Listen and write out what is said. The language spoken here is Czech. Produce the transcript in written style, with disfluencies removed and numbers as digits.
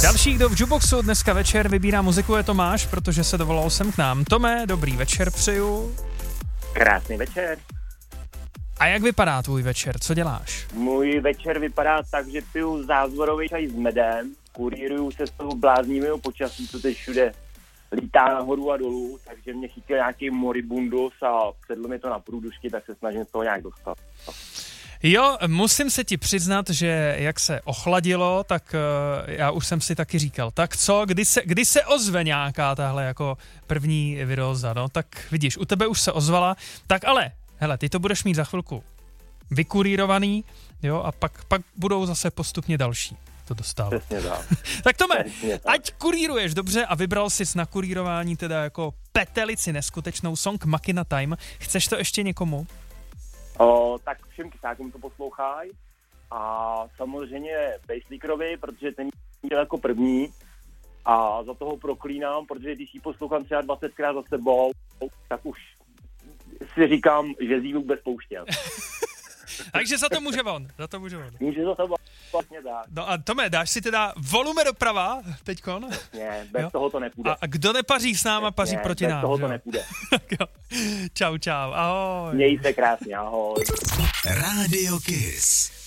Další, kdo v Jukeboxu dneska večer vybírá muziku, je Tomáš, protože se dovolal sem k nám. Tome, dobrý večer přeju. Krásný večer. A jak vypadá tvůj večer? Co děláš? Můj večer vypadá tak, že piju zázvorový čaj s medem, kurýruju se z toho bláznivého počasí, co teď všude lítá nahoru a dolů, takže mě chytil nějaký moribundus a sedlo mi to na průdušky, tak se snažím z toho nějak dostat. Jo, musím se ti přiznat, že jak se ochladilo, tak já už jsem si taky říkal, tak co, kdy se ozve nějaká tahle jako první viróza, no, tak vidíš, u tebe už se ozvala, tak ale, hele, ty to budeš mít za chvilku vykurírovaný, jo, a pak budou zase postupně další to dostávat. Přesně tak. Tak Tome, ať kuríruješ dobře a vybral jsi na kurírování teda jako petelici neskutečnou song Makina Time, chceš to ještě někomu? Tak všem kysákům to poslouchají a samozřejmě Basslíkerovi, protože ten je jako první a za toho proklínám, protože když ji poslouchám třeba 20krát za sebou, tak už si říkám, že jí vůbec pouštěl. Takže za to může on. Může za to vlastně dát. No a Tome, dáš si teda volume doprava teďkon? Ne, bez toho to nepůjde. A kdo nepaří s náma, paří proti nám. Bez toho to nepůjde. Čau, ahoj. Měj se krásně, ahoj. Radio Kiss.